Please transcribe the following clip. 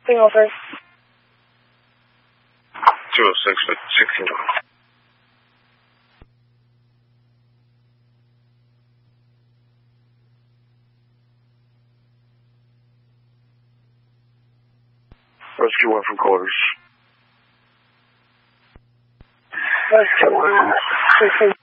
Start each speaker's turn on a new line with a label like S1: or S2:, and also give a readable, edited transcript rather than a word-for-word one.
S1: Bring over.
S2: 16 to. Rescue 1 from quarters.
S1: Rescue 1.